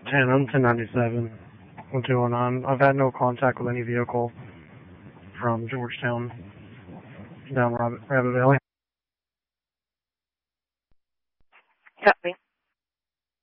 I'm 1097, 1209. I've had no contact with any vehicle from Georgetown down Rabbit Valley. Copy.